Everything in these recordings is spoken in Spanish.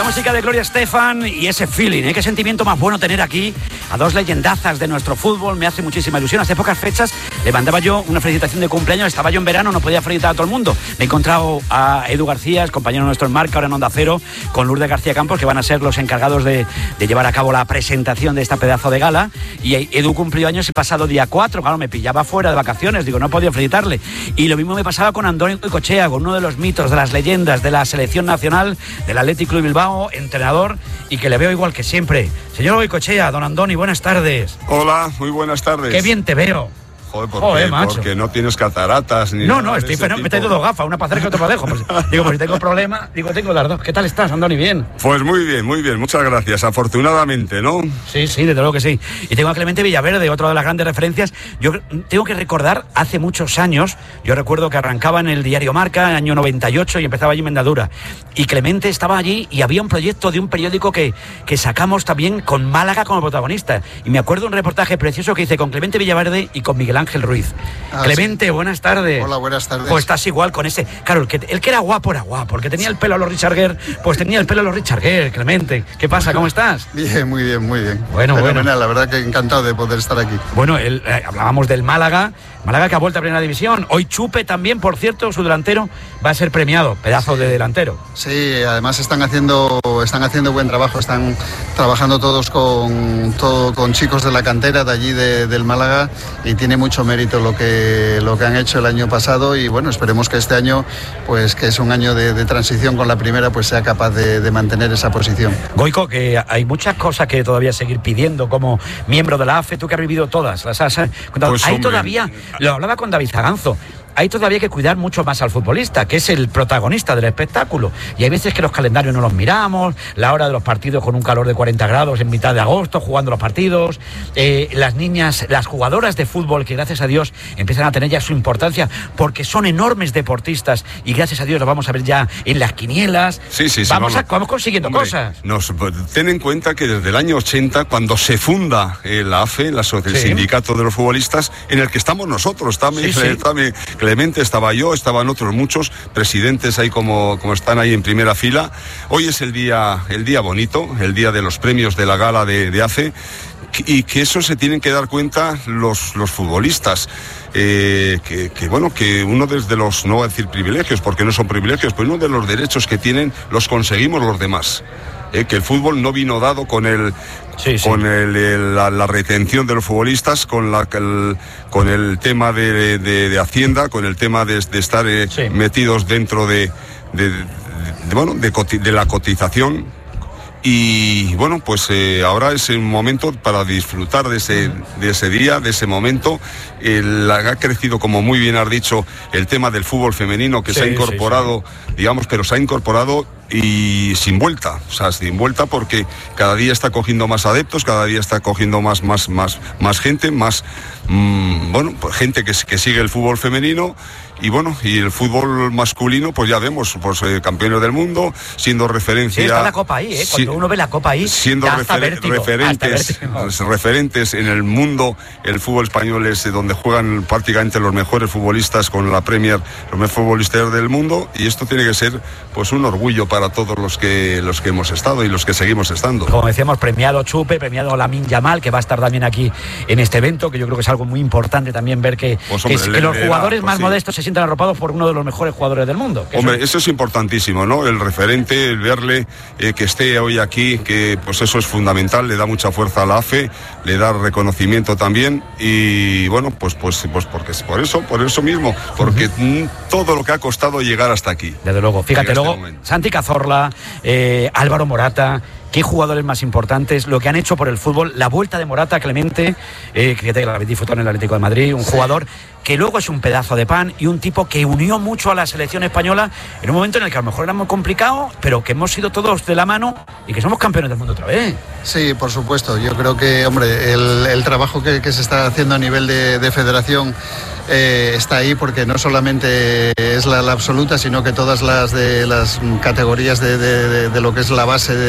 música de Gloria Estefan y ese feeling, ¿eh? Qué sentimiento más bueno tener aquí a dos leyendazas de nuestro fútbol. Me hace muchísima ilusión. Hace pocas fechas le mandaba yo una felicitación de cumpleaños. Estaba yo en verano, no podía felicitar a todo el mundo. Me he encontrado a Edu García, es compañero nuestro en Marca, ahora en Onda Cero, con Lourdes García Campos, que van a ser los encargados de llevar a cabo la presentación de esta pedazo de gala. Y Edu cumplió años el pasado día 4. Claro, me pillaba fuera de vacaciones, digo, no podía felicitarle. Y lo mismo me pasaba con Andoni Goicoechea, con uno de los mitos, de las leyendas de la selección nacional del Athletic Club Bilbao, entrenador, y que le veo igual que siempre. Señor Goicoechea, don Andoni, buenas tardes. Hola, muy buenas tardes. Qué bien te veo. Joder, porque no tienes cataratas ni No, estoy fenómeno. Me he traído dos gafas, una para hacer que otra para dejo. Digo, pues si tengo problema, tengo las dos. ¿Qué tal estás, Andoni? ¿Bien? Pues muy bien, muchas gracias, afortunadamente, ¿no? Sí, desde luego que sí. Y tengo a Clemente Villaverde, otra de las grandes referencias. Yo tengo que recordar, hace muchos años, yo recuerdo que arrancaba en el diario Marca, en el año 98, y empezaba allí en Mendadura. Y Clemente estaba allí y había un proyecto de un periódico que sacamos también con Málaga como protagonista. Y me acuerdo un reportaje precioso que hice con Clemente Villaverde y con Miguel Ángel Ruiz. Clemente, sí. Buenas tardes. Hola, buenas tardes. Pues estás igual con ese. Claro, el que era guapo, el que tenía el pelo a los Richard Gere, pues tenía el pelo a los Richard Gere, Clemente. ¿Qué pasa? ¿Cómo estás? Bien, muy bien. Bueno. La verdad que encantado de poder estar aquí. Bueno, hablábamos del Málaga que ha vuelto a Primera División. Hoy Chupe también, por cierto, su delantero va a ser premiado, pedazo de delantero. Sí, además están haciendo buen trabajo, están trabajando todos con chicos de la cantera de allí del Málaga, y tiene mucho mérito lo que han hecho el año pasado, y bueno, esperemos que este año, pues que es un año de transición con la primera, pues sea capaz de mantener esa posición. Goico, que hay muchas cosas que todavía seguir pidiendo como miembro de la AFE, tú que has vivido todas, las has contado. Pues, hay todavía, lo hablaba con David Zaganzo, hay todavía que cuidar mucho más al futbolista, que es el protagonista del espectáculo. Y hay veces que los calendarios no los miramos, la hora de los partidos con un calor de 40 grados en mitad de agosto, jugando los partidos. Las niñas, las jugadoras de fútbol, que gracias a Dios empiezan a tener ya su importancia, porque son enormes deportistas, y gracias a Dios los vamos a ver ya en las quinielas. Sí, vamos consiguiendo cosas. Ten en cuenta que desde el año 80, cuando se funda la AFE, el sindicato de los futbolistas, en el que estamos nosotros, también. Clemente, estaba yo, estaban otros muchos presidentes ahí como están ahí en primera fila. Hoy es el día bonito, el día de los premios de la gala de AFE, y que eso se tienen que dar cuenta los futbolistas. Que uno desde los, no voy a decir privilegios, porque no son privilegios, pero uno de los derechos que tienen los conseguimos los demás. Que el fútbol no vino dado con la retención de los futbolistas, con el tema de Hacienda, con el tema de estar metidos dentro de la cotización. Y bueno, pues ahora es un momento para disfrutar de ese día, de ese momento. Ha crecido, como muy bien has dicho, el tema del fútbol femenino, que se ha incorporado, pero se ha incorporado y sin vuelta, porque cada día está cogiendo más adeptos, cada día está cogiendo más gente, pues gente que sigue el fútbol femenino. Y el fútbol masculino, pues ya vemos, campeones del mundo, siendo referencia. Sí, está la Copa ahí, cuando uno ve la Copa ahí, siendo referentes en el mundo. El fútbol español es donde juegan prácticamente los mejores futbolistas con la Premier, los mejores futbolistas del mundo, y esto tiene que ser pues un orgullo para todos los que hemos estado y los que seguimos estando. Como decíamos, premiado Chupe, premiado Lamine Yamal, que va a estar también aquí en este evento, que yo creo que es algo muy importante también ver que los jugadores más modestos se sientan arropados por uno de los mejores jugadores del mundo. Eso es importantísimo, ¿no? El referente, el verle, que esté hoy aquí, que pues eso es fundamental, le da mucha fuerza a la AFE, le da reconocimiento también, y bueno, pues porque es por eso mismo, porque todo lo que ha costado llegar hasta aquí. Desde luego, fíjate, luego Santi Cazorla, Álvaro Morata, qué jugadores más importantes, lo que han hecho por el fútbol, la vuelta de Morata, Clemente, que la habéis disfrutado en el Atlético de Madrid, un jugador que luego es un pedazo de pan, y un tipo que unió mucho a la selección española en un momento en el que a lo mejor era muy complicado, pero que hemos ido todos de la mano y que somos campeones del mundo otra vez. Sí, por supuesto. Yo creo que, el trabajo que se está haciendo a nivel de federación está ahí, porque no solamente es la absoluta, sino que todas las categorías de lo que es la base de la selección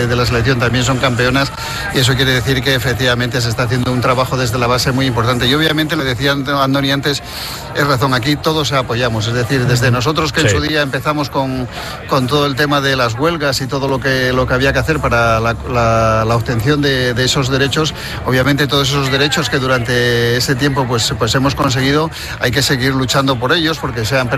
competición también son campeonas, y eso quiere decir que efectivamente se está haciendo un trabajo desde la base muy importante. Y obviamente, le decía Andoni antes, es razón, aquí todos apoyamos, es decir, desde nosotros que en su día empezamos con todo el tema de las huelgas y todo lo que había que hacer para la obtención de esos derechos, obviamente todos esos derechos que durante ese tiempo pues hemos conseguido, hay que seguir luchando por ellos porque sean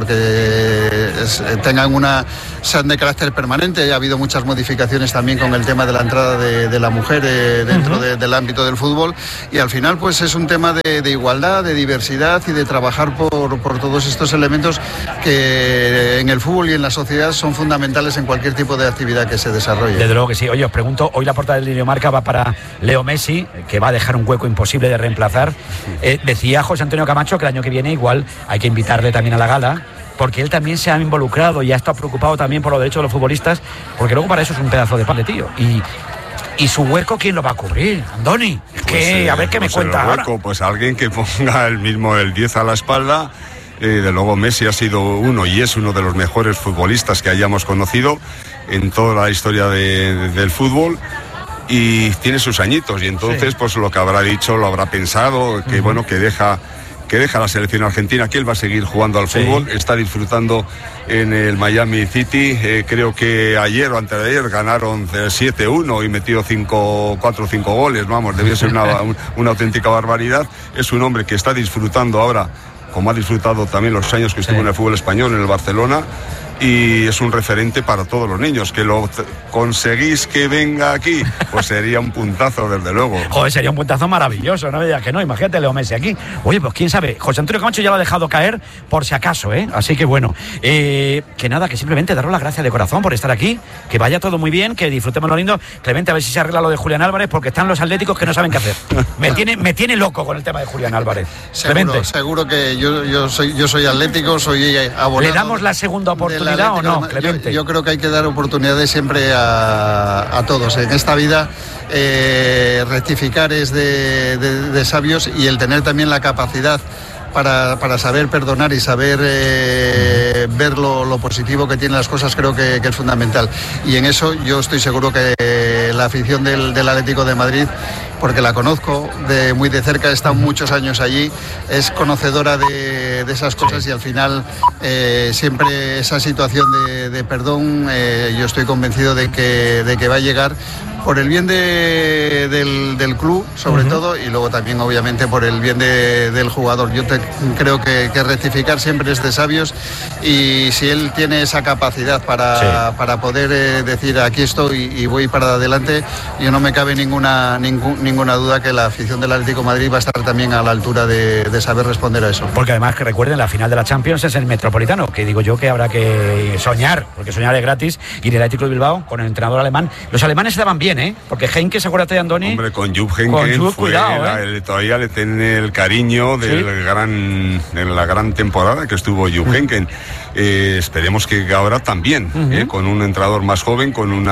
sean de carácter permanente. Ha habido muchas modificaciones también con el tema de la entrada de la mujer dentro del ámbito del fútbol, y al final pues es un tema de igualdad, de diversidad y de trabajar por todos estos elementos que en el fútbol y en la sociedad son fundamentales en cualquier tipo de actividad que se desarrolle. Desde luego que sí. Oye, os pregunto, hoy la portada del Diario Marca va para Leo Messi, que va a dejar un hueco imposible de reemplazar. Decía José Antonio Camacho que el año que viene igual hay que invitarle también a la gala, porque él también se ha involucrado y ha estado preocupado también por los derechos de los futbolistas, porque luego para eso es un pedazo de pan de tío. Y su hueco, ¿quién lo va a cubrir? Andoni, a ver qué me cuenta ahora. Pues alguien que ponga el 10 a la espalda. De luego Messi ha sido uno y es uno de los mejores futbolistas que hayamos conocido en toda la historia del fútbol, y tiene sus añitos, y entonces pues lo que habrá dicho, lo habrá pensado, que bueno, que deja la selección argentina, que él va a seguir jugando al fútbol, está disfrutando en el Miami City. Creo que ayer o antes de ayer ganaron 7-1 y metió 4 o 5 goles, vamos, debió ser una auténtica barbaridad. Es un hombre que está disfrutando ahora, como ha disfrutado también los años que estuvo en el fútbol español, en el Barcelona, y es un referente para todos los niños. Que lo conseguís que venga aquí, pues sería un puntazo, desde luego. Joder, sería un puntazo maravilloso, no me digas que no. Imagínate Leo Messi aquí. Oye, pues quién sabe, José Antonio Camacho ya lo ha dejado caer por si acaso, así que bueno, que nada, que simplemente daros las gracias de corazón por estar aquí, que vaya todo muy bien, que disfrutemos lo lindo. Clemente, a ver si se arregla lo de Julián Álvarez, porque están los atléticos que no saben qué hacer. Me tiene loco con el tema de Julián Álvarez. Seguro que yo soy atlético, soy abonado. ¿Le damos la segunda oportunidad o no, Clemente? Yo creo que hay que dar oportunidades siempre a todos. En esta vida rectificar es de sabios, y el tener también la capacidad para saber perdonar y saber ver lo positivo que tienen las cosas, creo que es fundamental. Y en eso yo estoy seguro que la afición del Atlético de Madrid, porque la conozco muy de cerca, he estado muchos años allí, es conocedora de esas cosas, y al final siempre esa situación de perdón, yo estoy convencido de que va a llegar, por el bien del club sobre todo, y luego también obviamente por el bien del jugador. Yo creo que rectificar siempre es de sabios, y si él tiene esa capacidad para poder decir aquí estoy y voy para adelante, yo no me cabe ninguna duda que la afición del Atlético de Madrid va a estar también a la altura de saber responder a eso. Porque además, que recuerden, la final de la Champions es el Metropolitano, que digo yo que habrá que soñar, porque soñar es gratis, y el Atlético de Bilbao con el entrenador alemán. Los alemanes se daban bien, porque Heynckes, acuérdate de Andoni. Hombre, con Jupp Heynckes todavía le tiene el cariño de la gran temporada que estuvo Jupp Heynckes. Esperemos que ahora también, con un entrenador más joven,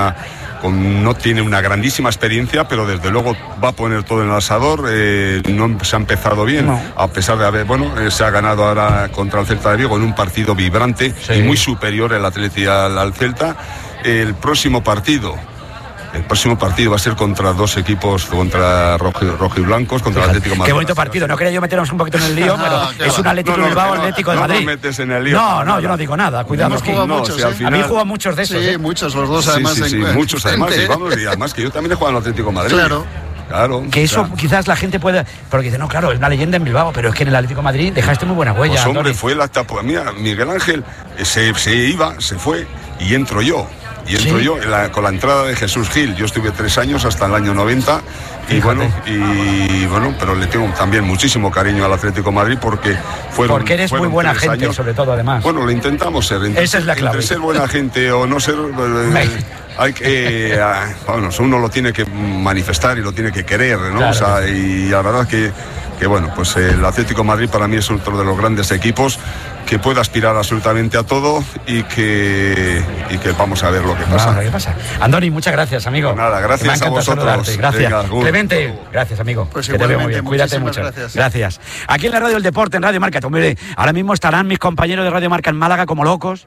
no tiene una grandísima experiencia, pero desde luego va a poner todo en el asador. No se ha empezado bien, a pesar de haber, se ha ganado ahora contra el Celta de Vigo en un partido vibrante y muy superior el Atleti al Celta. El próximo partido va a ser contra dos equipos, contra rojiblancos, contra el Atlético de Madrid. Qué bonito partido. No quería yo meternos un poquito en el lío, pero es un Atlético de Bilbao, Atlético de Madrid. No metes en el lío. No, yo no digo nada. Cuidado. A mí juegan muchos de esos. Sí, muchos, los dos además. Sí, muchos además. Y además que yo también he jugado en el Atlético de Madrid. Claro. Que eso quizás la gente pueda, porque dice, no, claro, es una leyenda en Bilbao, pero es que en el Atlético de Madrid dejaste muy buena huella. Pues hombre, fue la etapa. Mira, Miguel Ángel se fue y entro yo. Y entro yo con la entrada de Jesús Gil. Yo estuve 3 años hasta el año 90. Y bueno, pero le tengo también muchísimo cariño al Atlético de Madrid porque eres muy buena gente, sobre todo, además. Bueno, lo intentamos ser. Esa es la clave. Entre ser buena gente o no ser, hay que, uno lo tiene que manifestar y lo tiene que querer, ¿no? Claro. O sea, y la verdad que bueno, pues el Atlético de Madrid para mí es otro de los grandes equipos que puede aspirar absolutamente a todo y que vamos a ver lo que pasa. Andoni, muchas gracias, amigo. Pues nada, gracias a vosotros. Gracias. Venga, Clemente, gracias, amigo. Pues que te veo muy bien. Cuídate mucho. Gracias. Aquí en la Radio del Deporte, en Radio Marca. Ahora mismo estarán mis compañeros de Radio Marca en Málaga como locos,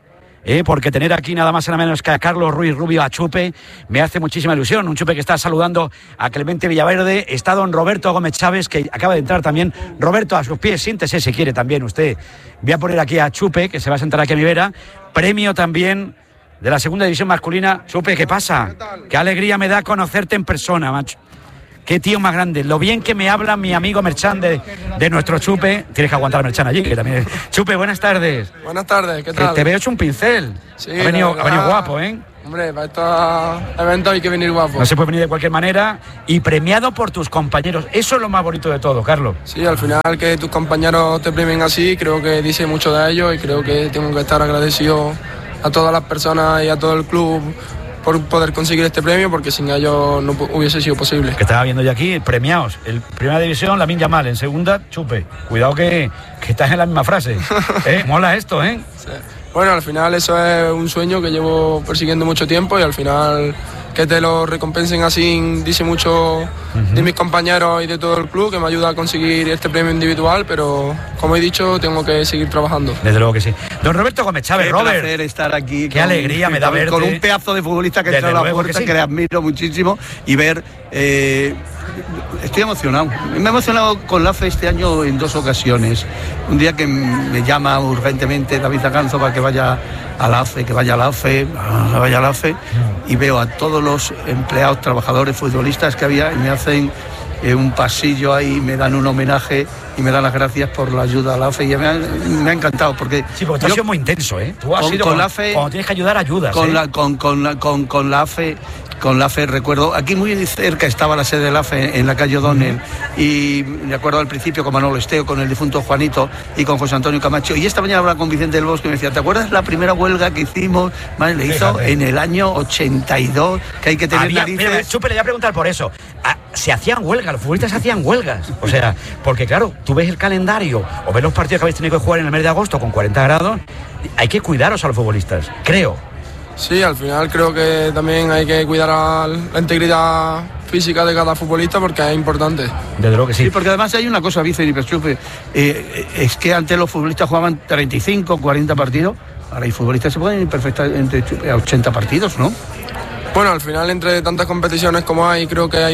porque tener aquí nada más y nada menos que a Carlos Ruiz Rubio, a Chupe, me hace muchísima ilusión. Un Chupe que está saludando a Clemente Villaverde. Está don Roberto Gómez Chávez, que acaba de entrar también. Roberto, a sus pies, siéntese si quiere también usted. Voy a poner aquí a Chupe, que se va a sentar aquí a mi vera. Premio también de la segunda división masculina. Chupe, ¿qué pasa? Qué alegría me da conocerte en persona, macho. Qué tío más grande. Lo bien que me habla mi amigo Merchan de nuestro Chupe. Tienes que aguantar a Merchan allí, que también. Chupe, buenas tardes. Buenas tardes, ¿qué tal? Te veo hecho un pincel. Sí, ha venido guapo, ¿eh? Hombre, para estos eventos hay que venir guapo. No se puede venir de cualquier manera. Y premiado por tus compañeros. Eso es lo más bonito de todo, Carlos. Sí, al final que tus compañeros te premien así, creo que dice mucho de ellos y creo que tengo que estar agradecido a todas las personas y a todo el club por poder conseguir este premio, porque sin ellos no hubiese sido posible. Que estaba viendo yo aquí, premiados. En primera división, Lamine Yamal. En segunda, Chupe. Cuidado que estás en la misma frase. Mola esto, ¿eh? Sí. Bueno, al final eso es un sueño que llevo persiguiendo mucho tiempo y al final que te lo recompensen así dice mucho de mis compañeros y de todo el club, que me ayuda a conseguir este premio individual, pero como he dicho, tengo que seguir trabajando. Desde luego que sí. Don Roberto Gómez Chávez, Qué Robert. placer estar aquí. Qué alegría me da verte. Con un pedazo de futbolista que entra a la puerta, que le admiro muchísimo, y ver... estoy emocionado. Me he emocionado con la AFE este año en 2 ocasiones. Un día que me llama urgentemente David Aganzo para que vaya a la AFE, y veo a todos los empleados, trabajadores, futbolistas que había, y me hacen un pasillo ahí, me dan un homenaje y me dan las gracias por la ayuda a la AFE, y me ha encantado, porque... Sí, porque tú has sido muy intenso, ¿eh? Tú has sido con la AFE, cuando tienes que ayudar, ayudas. Con la AFE... Con la AFE, recuerdo, aquí muy cerca estaba la sede de la AFE, en la calle O'Donnell, y me acuerdo al principio con Manolo Esteo, con el difunto Juanito y con José Antonio Camacho, y esta mañana hablaba con Vicente del Bosque y me decía, ¿te acuerdas la primera huelga que hicimos? Vale, le hizo en el año 82, que hay que tener narices... Mira, Chupe, le voy a preguntar por eso. Se hacían huelgas, los futbolistas hacían huelgas, o sea, porque claro, tú ves el calendario o ves los partidos que habéis tenido que jugar en el mes de agosto con 40 grados, hay que cuidaros a los futbolistas, creo. Sí, al final creo que también hay que cuidar a la integridad física de cada futbolista, porque es importante. Desde luego que sí. Sí, porque además hay una cosa, Vicente y Perchupe, es que antes los futbolistas jugaban 35, 40 partidos, ahora hay futbolistas que se pueden ir perfectamente a 80 partidos, ¿no? Bueno, al final entre tantas competiciones como hay, creo que hay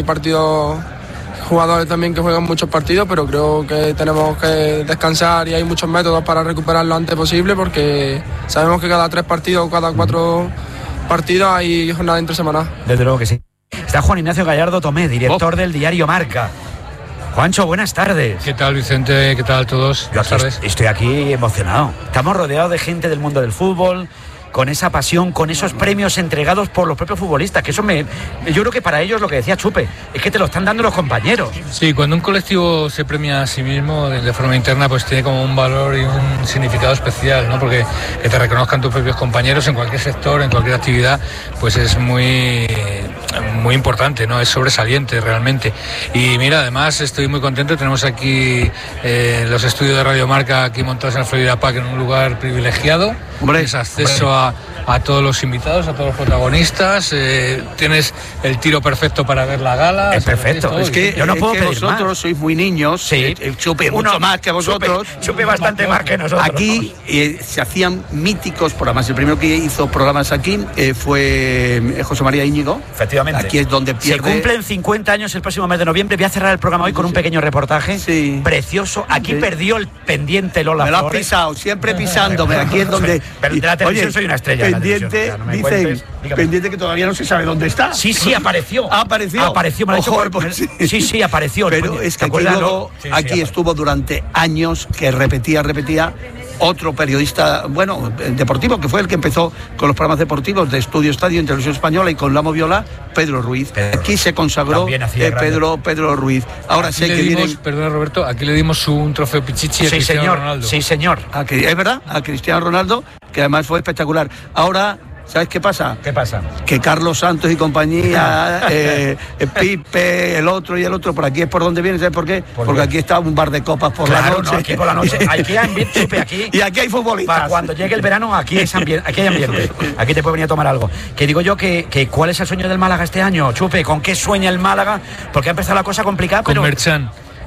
jugadores también que juegan muchos partidos, pero creo que tenemos que descansar y hay muchos métodos para recuperar lo antes posible, porque sabemos que cada 3 partidos o cada 4 partidos hay jornada entre semana. Desde luego que sí. Está Juan Ignacio Gallardo Tomé, director del diario Marca. Juancho, buenas tardes. ¿Qué tal, Vicente? ¿Qué tal todos? Buenas tardes. Estoy aquí emocionado. Estamos rodeados de gente del mundo del fútbol, con esa pasión, con esos premios entregados por los propios futbolistas, que eso yo creo que para ellos, lo que decía Chupe, es que te lo están dando los compañeros. Sí, cuando un colectivo se premia a sí mismo de forma interna, pues tiene como un valor y un significado especial, ¿no? Porque que te reconozcan tus propios compañeros en cualquier sector, en cualquier actividad, pues es muy importante, ¿no? Es sobresaliente realmente. Y mira, además estoy muy contento, tenemos aquí los estudios de Radio Marca aquí montados en el Florida Park, en un lugar privilegiado. Tienes acceso a todos los invitados, a todos los protagonistas, tienes el tiro perfecto para ver la gala. Es perfecto. Es que yo no puedo pedir vosotros más. Sois muy niños, sí. Chupe mucho más que vosotros. Chupe bastante más que nosotros. Aquí se hacían míticos programas. El primero que hizo programas aquí fue José María Íñigo. Efectivamente. Aquí es donde pierde... Se cumplen 50 años el próximo mes de noviembre. Voy a cerrar el programa hoy con un pequeño reportaje. Sí. Precioso. Aquí perdió el pendiente Lola Me lo has Flores. pisado, siempre pisándome. Aquí es donde... Pero de la televisión soy una estrella. Pendiente, dicen, pendiente que todavía no se sabe dónde está. Sí, apareció. Apareció, me lo ha dicho pues, sí, apareció. Pero es que aquí estuvo durante años, que repetía otro periodista, bueno, deportivo, que fue el que empezó con los programas deportivos de Estudio Estadio en Televisión Española y con La Moviola, Pedro Ruiz. Aquí se consagró Pedro Ruiz. Ahora sé que vienen... Perdona, Roberto, aquí le dimos un trofeo Pichichi a Cristiano Ronaldo. Sí, señor. Es verdad, a Cristiano Ronaldo, que además fue espectacular. Ahora... ¿Sabes qué pasa? ¿Qué pasa? Que Carlos Santos y compañía, Pipe, el otro, por aquí es por donde viene, ¿sabes por qué? Porque aquí está un bar de copas por la noche. No, aquí por la noche. Aquí hay ambiente, aquí. Y aquí hay futbolistas. Para cuando llegue el verano, aquí hay ambiente. Aquí te puede venir a tomar algo. Que digo yo que ¿cuál es el sueño del Málaga este año, Chupe? ¿Con qué sueña el Málaga? Porque ha empezado la cosa complicada, Con Merchan.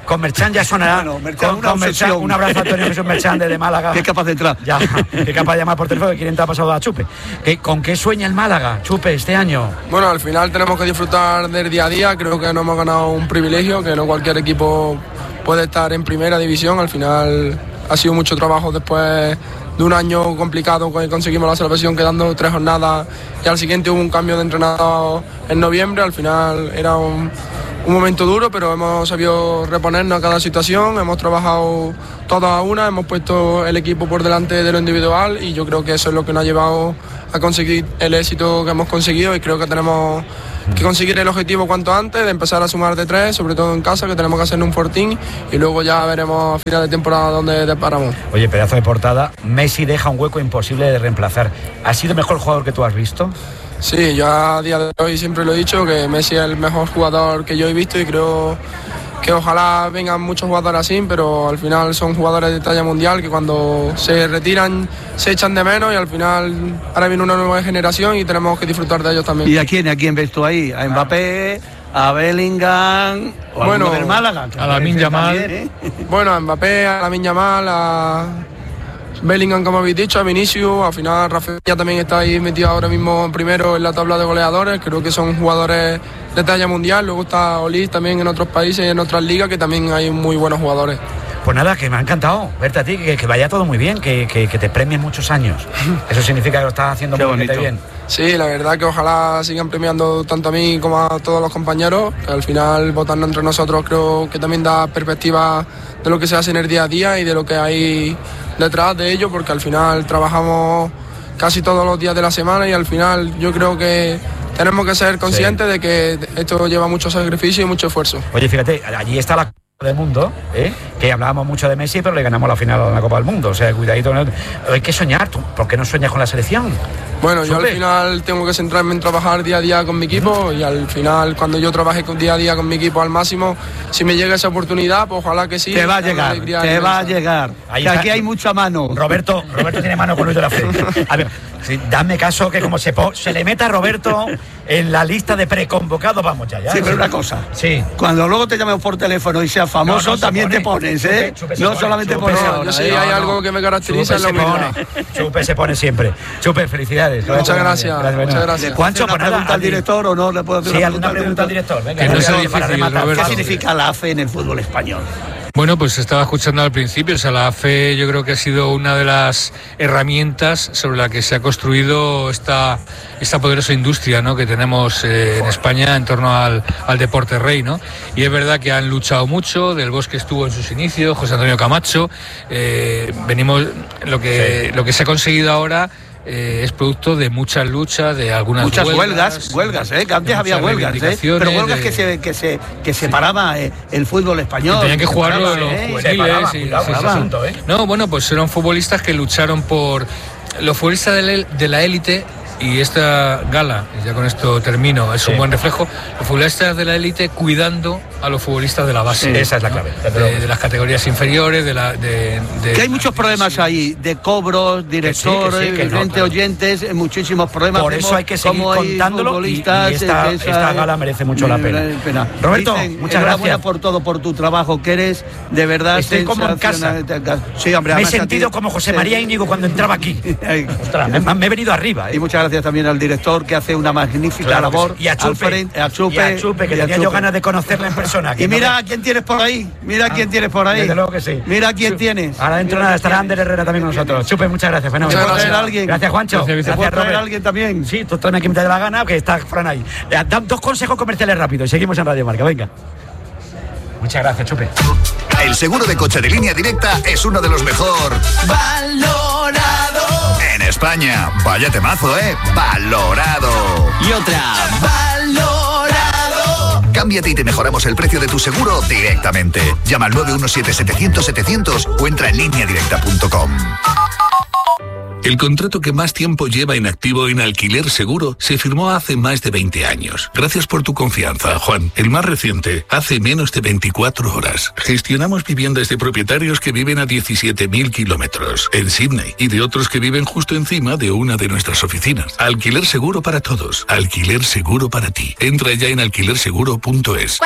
Con Merchan ya sonará. Bueno, Merchan, con Merchan, un abrazo a Antonio Jesús Merchan desde Málaga. Que es capaz de entrar. Ya, que es capaz de llamar por teléfono, que quiere entrar pasado a Chupe. ¿Con qué sueña el Málaga, Chupe, este año? Bueno, al final tenemos que disfrutar del día a día. Creo que nos hemos ganado un privilegio, que no cualquier equipo puede estar en primera división. Al final ha sido mucho trabajo después de un año complicado que conseguimos la salvación quedando 3 jornadas y al siguiente hubo un cambio de entrenador en noviembre. Al final era un momento duro, pero hemos sabido reponernos a cada situación, hemos trabajado todas a una, hemos puesto el equipo por delante de lo individual y yo creo que eso es lo que nos ha llevado a conseguir el éxito que hemos conseguido y creo que tenemos que conseguir el objetivo cuanto antes, de empezar a sumar de 3, sobre todo en casa, que tenemos que hacer un fortín y luego ya veremos a final de temporada dónde paramos. Oye, pedazo de portada, Messi deja un hueco imposible de reemplazar. ¿Ha sido el mejor jugador que tú has visto? Sí, yo a día de hoy siempre lo he dicho, que Messi es el mejor jugador que yo he visto y creo que ojalá vengan muchos jugadores así, pero al final son jugadores de talla mundial que cuando se retiran se echan de menos y al final ahora viene una nueva generación y tenemos que disfrutar de ellos también. ¿Y a quién ves tú ahí? ¿A Mbappé, a Bellingham o bueno, del Málaga? A Lamine Yamal. Bueno, a Mbappé, a Lamine Yamal, a Bellingham, como habéis dicho, a Vinicius, al final Rafinha también está ahí metido ahora mismo primero en la tabla de goleadores, creo que son jugadores de talla mundial, luego está Olis también en otros países y en otras ligas que también hay muy buenos jugadores. Pues nada, que me ha encantado verte a ti, que vaya todo muy bien, que te premien muchos años. Eso significa que lo estás haciendo muy bien. Sí, la verdad que ojalá sigan premiando tanto a mí como a todos los compañeros, que al final votando entre nosotros creo que también da perspectiva de lo que se hace en el día a día y de lo que hay detrás de ello, porque al final trabajamos casi todos los días de la semana y al final yo creo que tenemos que ser conscientes de que esto lleva mucho sacrificio y mucho esfuerzo. Oye, fíjate, allí está la Copa del Mundo, que hablábamos mucho de Messi, pero le ganamos la final de la Copa del Mundo, o sea, cuidadito. Hay que soñar, ¿tú? ¿Por qué no sueñas con la selección? Bueno, yo al final tengo que centrarme en trabajar día a día con mi equipo y al final cuando yo trabaje día a día con mi equipo al máximo, si me llega esa oportunidad, pues ojalá que sí. Te va a llegar, Que aquí hay mucha mano. Roberto tiene mano con Luis de la Fe. A ver, sí, dame caso que como se le meta a Roberto en la lista de preconvocados, vamos ya. Sí, pero una cosa. Sí. Cuando luego te llamemos por teléfono y seas famoso, también te pones, ¿eh? No solamente por eso. Yo sí, hay algo que me caracteriza en la humildad. Chupe se pone siempre. Chupe, felicidades. Muchas gracias. Juancho, ¿una pregunta al director o no le puedo hacer una pregunta al director? Venga, que no sea difícil, Roberto. ¿Qué significa la fe en el fútbol español? Bueno, pues estaba escuchando al principio, o sea, la AFE yo creo que ha sido una de las herramientas sobre la que se ha construido esta poderosa industria, ¿no?, que tenemos en España en torno al deporte rey, ¿no? Y es verdad que han luchado mucho, Del Bosque estuvo en sus inicios, José Antonio Camacho, venimos, lo que se ha conseguido ahora es producto de muchas luchas, de algunas huelgas, que antes había huelgas, pero huelgas que separaba el fútbol español. Tenían que jugarlo los juveniles. No, bueno, pues eran futbolistas que lucharon por los futbolistas de la élite. Y esta gala, y ya con esto termino, es un buen reflejo, los futbolistas de la élite cuidando a los futbolistas de la base. Esa es la clave. De las categorías inferiores, que hay muchos problemas ahí, de cobros, directores, oyentes, muchísimos problemas. Por eso hay que seguir contándolo y esta gala merece mucho la pena. Roberto, muchas gracias por todo, por tu trabajo, que eres de verdad. Estoy como en casa. Sí, hombre, me he sentido como José María Íñigo cuando entraba aquí. Ostras, me he venido arriba. Y muchas gracias también al director, que hace una magnífica labor. Y a Chupe, que tenía yo ganas de conocerla en persona. Y mira a quién tienes por ahí. Desde luego que sí. Mira a quién tienes. Ahora dentro de nada estará Ander Herrera también con nosotros. Chupe, muchas gracias. Gracias, Juancho. Gracias, Robert. ¿Alguien también? Sí, tú tráeme aquí mitad de la gana, que está Fran ahí. Dan 2 consejos comerciales rápidos y seguimos en Radio Marca. Venga. Muchas gracias, Chupe. El seguro de coche de Línea Directa es uno de los mejor valorado en España. Vaya temazo, valorado. Y otra, valorado. Cámbiate y te mejoramos el precio de tu seguro directamente. Llama al 917-700-700 o entra en lineadirecta.com. El contrato que más tiempo lleva en activo en Alquiler Seguro se firmó hace más de 20 años. Gracias por tu confianza, Juan. El más reciente, hace menos de 24 horas. Gestionamos viviendas de propietarios que viven a 17.000 kilómetros en Sydney y de otros que viven justo encima de una de nuestras oficinas. Alquiler Seguro para todos. Alquiler Seguro para ti. Entra ya en alquilerseguro.es.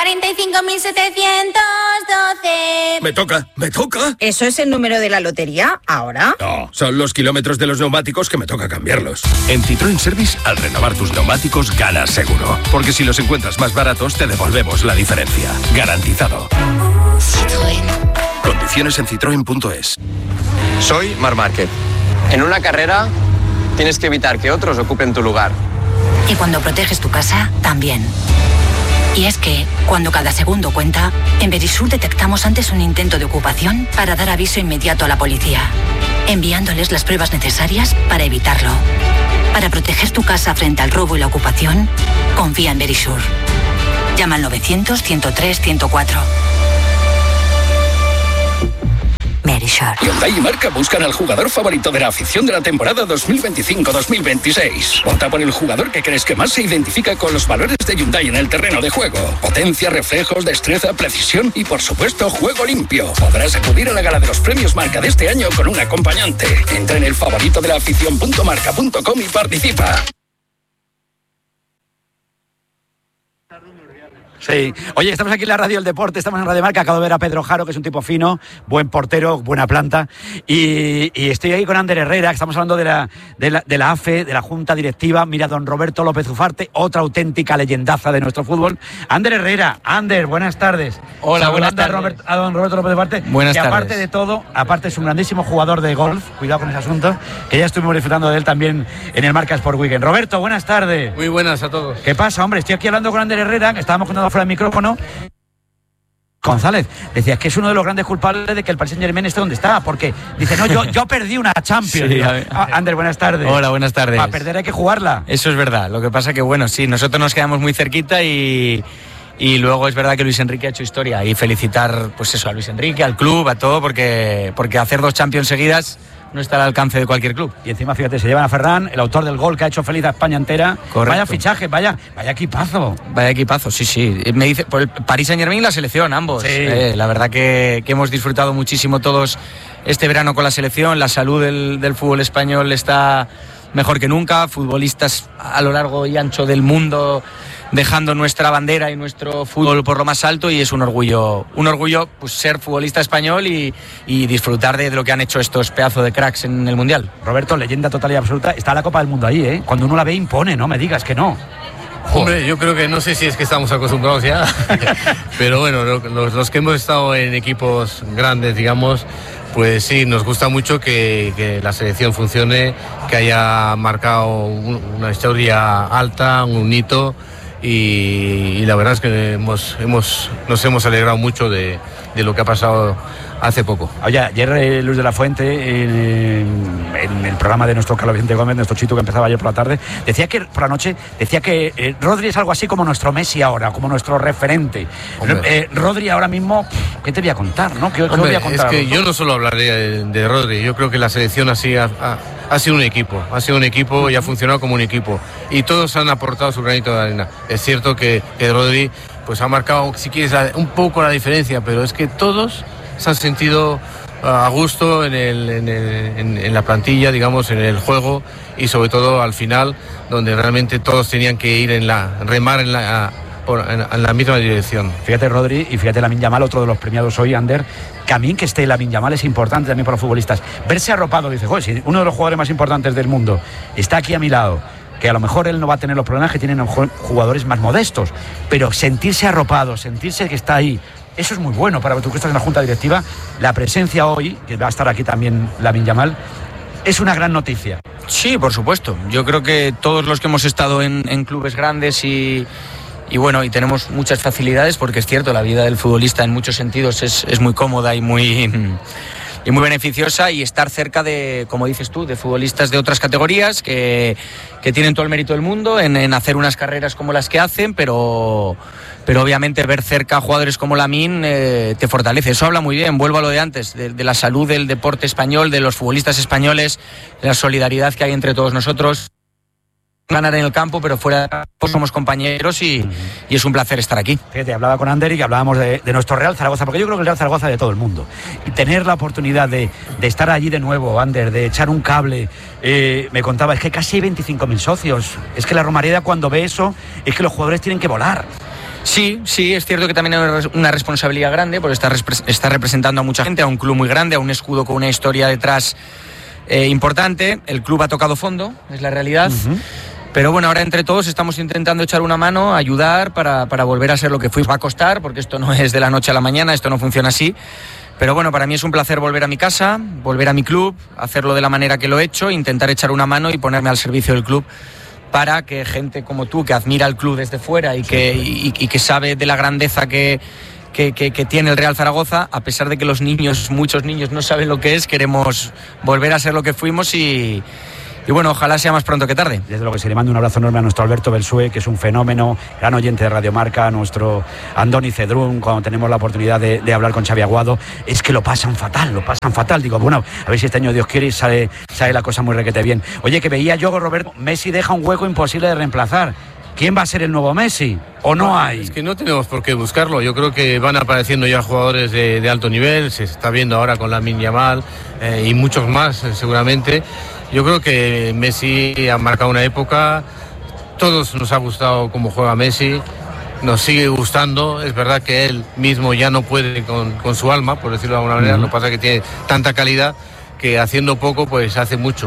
45.712. Me toca. ¿Eso es el número de la lotería? ¿Ahora? No, son los kilómetros de los neumáticos que me toca cambiarlos. En Citroën Service, al renovar tus neumáticos, ganas seguro. Porque si los encuentras más baratos, te devolvemos la diferencia. Garantizado. Citroën. Condiciones en citroen.es. Soy Marc Márquez. En una carrera tienes que evitar que otros ocupen tu lugar. Y cuando proteges tu casa, también. Y es que, cuando cada segundo cuenta, en Verisur detectamos antes un intento de ocupación para dar aviso inmediato a la policía, enviándoles las pruebas necesarias para evitarlo. Para proteger tu casa frente al robo y la ocupación, confía en Verisur. Llama al 900-103-104. Verisur. Hyundai y Marca buscan al jugador favorito de la afición de la temporada 2025-2026. Vota por el jugador que crees que más se identifica con los valores de Hyundai en el terreno de juego. Potencia, reflejos, destreza, precisión y, por supuesto, juego limpio. Podrás acudir a la gala de los premios Marca de este año con un acompañante. Entra en el favorito de la afición.marca.com y participa. Sí. Oye, estamos aquí en la Radio del Deporte, estamos en Radio Marca, acabo de ver a Pedro Jaro, que es un tipo fino, buen portero, buena planta, y estoy ahí con Ander Herrera, que estamos hablando de la AFE, de la Junta Directiva. Mira, don Roberto López Ufarte, otra auténtica leyendaza de nuestro fútbol. Ander Herrera, Ander, buenas tardes. Hola, buenas tardes. A don Roberto López Ufarte, buenas tardes. Aparte de todo, aparte es un grandísimo jugador de golf, cuidado con ese asunto, que ya estuvimos disfrutando de él también en el Marca Sport Weekend. Roberto, buenas tardes. Muy buenas a todos. ¿Qué pasa, hombre? Estoy aquí hablando con Ander Herrera, que estábamos contando fuera del micrófono. González, decías que es uno de los grandes culpables de que el Paris Saint-Germain esté donde está, porque dice, no, yo perdí una Champions. Sí, Ander, buenas tardes. Hola, buenas tardes. Para perder hay que jugarla. Eso es verdad, lo que pasa que, bueno, sí, nosotros nos quedamos muy cerquita y luego es verdad que Luis Enrique ha hecho historia, y felicitar, pues eso, a Luis Enrique, al club, a todo, porque hacer 2 Champions seguidas no está al alcance de cualquier club. Y encima, fíjate, se llevan a Ferran, el autor del gol que ha hecho feliz a España entera. Correcto. Vaya fichaje, vaya equipazo. Vaya equipazo, sí. Me dice, por el Paris Saint-Germain y la selección, ambos. Sí. La verdad que hemos disfrutado muchísimo todos este verano con la selección. La salud del fútbol español está mejor que nunca. Futbolistas a lo largo y ancho del mundo dejando nuestra bandera y nuestro fútbol por lo más alto, y es un orgullo pues ser futbolista español y disfrutar de lo que han hecho estos pedazos de cracks en el Mundial. Roberto, leyenda total y absoluta, está la Copa del Mundo ahí, ¿eh? Cuando uno la ve impone, no me digas que no. Hombre, yo creo que no sé si es que estamos acostumbrados ya, pero bueno, los que hemos estado en equipos grandes, digamos, pues sí, nos gusta mucho que la selección funcione, que haya marcado una historia alta, un hito. Y la verdad es que nos hemos alegrado mucho de lo que ha pasado hace poco. Oye, ayer Luis de la Fuente, en el programa de nuestro Carlos Vicente Gómez, nuestro chito que empezaba ayer por la tarde, decía que por la noche, Rodri es algo así como nuestro Messi ahora, como nuestro referente. Rodri ahora mismo, ¿qué te voy a contar, no? ¿Qué voy a contar? Es que yo no solo hablaré de Rodri, yo creo que la selección así ha sido un equipo y ha funcionado como un equipo, y todos han aportado su granito de arena. Es cierto que Rodri pues ha marcado, si quieres, un poco la diferencia, pero es que todos se han sentido a gusto en la plantilla, digamos, en el juego, y sobre todo al final, donde realmente todos tenían que ir remar en la misma dirección. Fíjate Rodri y fíjate Lamine Yamal, otro de los premiados hoy, Ander, que a mí que esté Lamine Yamal es importante también para los futbolistas. Verse arropado, dice, joder, si uno de los jugadores más importantes del mundo está aquí a mi lado, que a lo mejor él no va a tener los problemas que tienen jugadores más modestos, pero sentirse arropado, sentirse que está ahí, eso es muy bueno para tú que estás en la Junta Directiva. La presencia hoy, que va a estar aquí también Lamine Yamal, es una gran noticia. Sí, por supuesto. Yo creo que todos los que hemos estado en clubes grandes y bueno, y tenemos muchas facilidades, porque es cierto, la vida del futbolista en muchos sentidos es muy cómoda y muy muy beneficiosa, y estar cerca de, como dices tú, de futbolistas de otras categorías que tienen todo el mérito del mundo en hacer unas carreras como las que hacen, pero obviamente ver cerca a jugadores como Lamine te fortalece. Eso habla muy bien, vuelvo a lo de antes, de la salud del deporte español, de los futbolistas españoles, de la solidaridad que hay entre todos nosotros. Ganar en el campo, pero fuera somos compañeros y es un placer estar aquí. Fíjate, hablaba con Ander y que hablábamos de nuestro Real Zaragoza, porque yo creo que el Real Zaragoza es de todo el mundo. Y tener la oportunidad de estar allí de nuevo, Ander, de echar un cable, me contaba, es que casi hay 25.000 socios. Es que la Romareda, cuando ve eso, es que los jugadores tienen que volar. Sí, es cierto que también hay una responsabilidad grande, porque está representando a mucha gente, a un club muy grande, a un escudo con una historia detrás importante. El club ha tocado fondo, es la realidad. Pero bueno, ahora entre todos estamos intentando echar una mano, ayudar para volver a ser lo que fuimos. Va a costar, porque esto no es de la noche a la mañana, esto no funciona así. Pero bueno, para mí es un placer volver a mi casa, volver a mi club, hacerlo de la manera que lo he hecho, intentar echar una mano y ponerme al servicio del club para que gente como tú, que admira el club desde fuera y que sabe de la grandeza que tiene el Real Zaragoza, a pesar de que muchos niños no saben lo que es, queremos volver a ser lo que fuimos y bueno, ojalá sea más pronto que tarde. Desde luego que se le manda un abrazo enorme a nuestro Alberto Belsue, que es un fenómeno, gran oyente de Radio Marca, a nuestro Andoni Cedrún, cuando tenemos la oportunidad de hablar con Xavi Aguado, es que lo pasan fatal. Digo, bueno, a ver si este año Dios quiere y sale la cosa muy requete bien. Oye, que veía yo, Roberto, Messi deja un hueco imposible de reemplazar. ¿Quién va a ser el nuevo Messi? ¿O no hay? Es que no tenemos por qué buscarlo. Yo creo que van apareciendo ya jugadores de alto nivel. Se está viendo ahora con Lamine Yamal y muchos más seguramente. Yo creo que Messi ha marcado una época. Todos nos ha gustado cómo juega Messi. Nos sigue gustando. Es verdad que él mismo ya no puede con su alma, por decirlo de alguna manera. Lo que pasa es que tiene tanta calidad que haciendo poco pues hace mucho.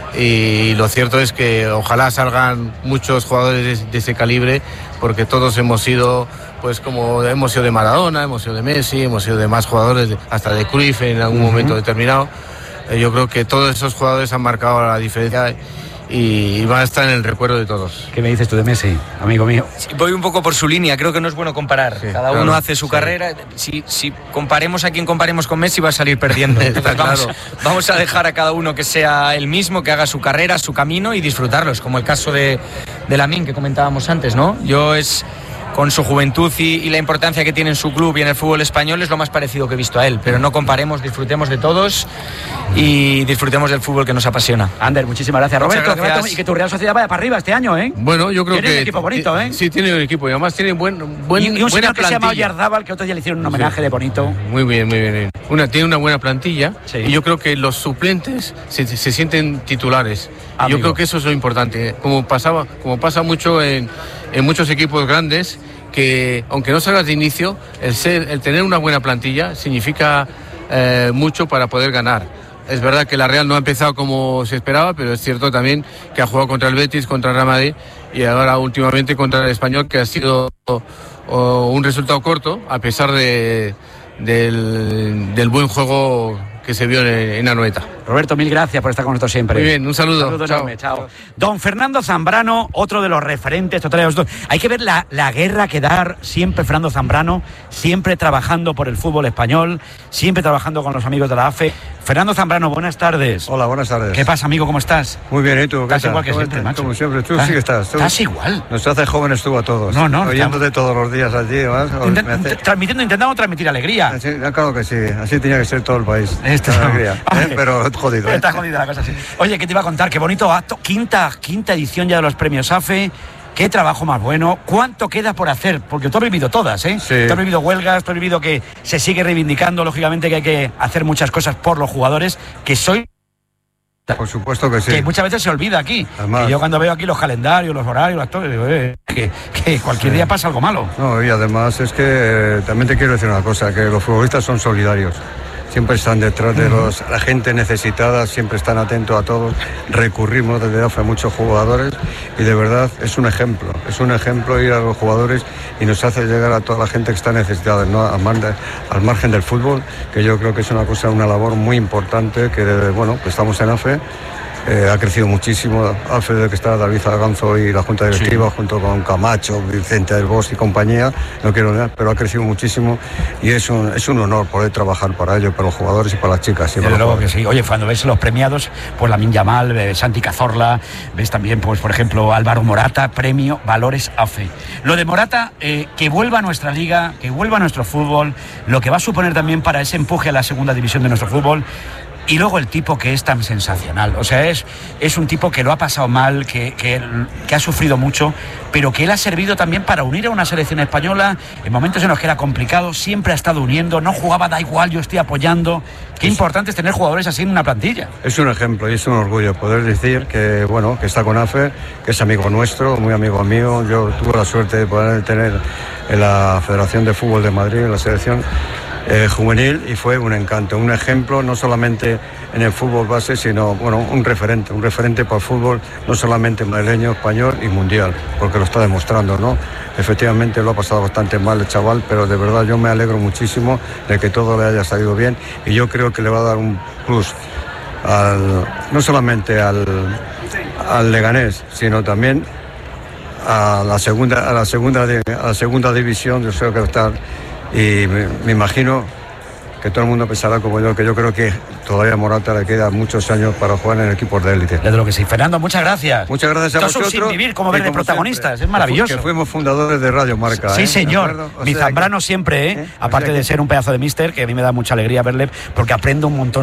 Y lo cierto es que ojalá salgan muchos jugadores de ese calibre, porque todos hemos sido, pues como hemos sido de Maradona, hemos sido de Messi, hemos sido de más jugadores, hasta de Cruyff en algún momento determinado. Yo creo que todos esos jugadores han marcado la diferencia y van a estar en el recuerdo de todos. ¿Qué me dices tú de Messi, amigo mío? Sí, voy un poco por su línea, creo que no es bueno comparar. Cada uno hace su carrera. Si comparemos a quien comparemos con Messi, va a salir perdiendo. Entonces, vamos a dejar a cada uno que sea el mismo, que haga su carrera, su camino y disfrutarlos, como el caso de Lamine que comentábamos antes, ¿no? Con su juventud y la importancia que tiene en su club y en el fútbol español, es lo más parecido que he visto a él. Pero no comparemos, disfrutemos de todos y disfrutemos del fútbol que nos apasiona. Ander, muchísimas gracias, Roberto. Gracias. Y que tu Real Sociedad vaya para arriba este año, ¿eh? Bueno, yo creo que... Tiene un equipo bonito, ¿eh? Sí, tiene un equipo y además tiene buena y un señor que plantilla. se llama Oyarzábal, que otro día le hicieron un homenaje de bonito. Muy bien. Tiene una buena plantilla y yo creo que los suplentes se sienten titulares. Yo creo que eso es lo importante. Como pasa mucho en muchos equipos grandes, que aunque no salgas de inicio, el tener una buena plantilla significa mucho para poder ganar. Es verdad que la Real no ha empezado como se esperaba, pero es cierto también que ha jugado contra el Betis, contra el Real Madrid y ahora últimamente contra el Español, que ha sido un resultado corto, a pesar del buen juego que se vio en Anoeta. Roberto, mil gracias por estar con nosotros siempre. Muy bien, un saludo. Chao. Don Fernando Zambrano, otro de los referentes totales. Hay que ver la guerra que da siempre Fernando Zambrano, siempre trabajando por el fútbol español, siempre trabajando con los amigos de la AFE. Fernando Zambrano, buenas tardes. Hola, buenas tardes. ¿Qué pasa, amigo? ¿Cómo estás? Muy bien, ¿y tú? Estás igual que siempre, macho. Como siempre, tú sí que estás. Estás igual. Nos hace jóvenes tú a todos. No. Oyéndote todos los días allí. Intentando transmitir alegría. Sí, claro que sí. Así tenía que ser todo el país. Alegría, pero jodido. Está jodida la cosa, sí. Oye, ¿qué te iba a contar? Qué bonito acto. Quinta edición ya de los premios AFE. Qué trabajo más bueno. ¿Cuánto queda por hacer? Porque tú has vivido todas, ¿eh? Sí. Tú has vivido huelgas, tú has vivido que se sigue reivindicando, lógicamente, que hay que hacer muchas cosas por los jugadores, que soy... Por supuesto que sí. Que muchas veces se olvida aquí. Además, y yo cuando veo aquí los calendarios, los horarios, las cosas, digo, que cualquier día pasa algo malo. No, y además es que también te quiero decir una cosa, que los futbolistas son solidarios. Siempre están detrás de la gente necesitada, siempre están atentos a todos. Recurrimos desde AFE a muchos jugadores y de verdad es un ejemplo ir a los jugadores y nos hace llegar a toda la gente que está necesitada, ¿no? Al margen del fútbol, que yo creo que es una labor muy importante, que estamos en AFE. Ha crecido muchísimo. Alfredo, que está David Alganzo y la Junta Directiva, junto con Camacho, Vicente del Bosque y compañía, no quiero nada, pero ha crecido muchísimo y es un honor poder trabajar para ello, para los jugadores y para las chicas. Desde luego que sí. Oye, cuando ves los premiados, pues Lamine Yamal, Santi Cazorla, ves también, pues por ejemplo, Álvaro Morata, premio Valores AFE. Lo de Morata, que vuelva a nuestra liga, que vuelva a nuestro fútbol, lo que va a suponer también para ese empuje a la segunda división de nuestro fútbol. Y luego el tipo que es tan sensacional, o sea, es un tipo que lo ha pasado mal, que ha sufrido mucho, pero que él ha servido también para unir a una selección española en momentos en los que era complicado, siempre ha estado uniendo, no jugaba, da igual, yo estoy apoyando. Qué importante es tener jugadores así en una plantilla. Es un ejemplo y es un orgullo poder decir que, bueno, que está con AFE, que es amigo nuestro, muy amigo mío. Yo tuve la suerte de poder tener en la Federación de Fútbol de Madrid, en la selección juvenil, y fue un encanto, un ejemplo no solamente en el fútbol base, sino bueno, un referente para el fútbol no solamente madrileño, español y mundial, porque lo está demostrando, ¿no? Efectivamente lo ha pasado bastante mal el chaval, pero de verdad yo me alegro muchísimo de que todo le haya salido bien, y yo creo que le va a dar un plus no solamente al Leganés, sino también a la segunda división. Yo creo que está. Y me imagino que todo el mundo pensará como yo, que yo creo que todavía a Morata le queda muchos años para jugar en equipos de élite. Desde lo que sí. Fernando, muchas gracias. Muchas gracias a vosotros. Sin vivir, como ver de protagonistas, siempre, es maravilloso. Que fuimos fundadores de Radio Marca. Sí, señor. Mi Zambrano siempre, aparte de ser un pedazo de mister, que a mí me da mucha alegría verle, porque aprendo un montón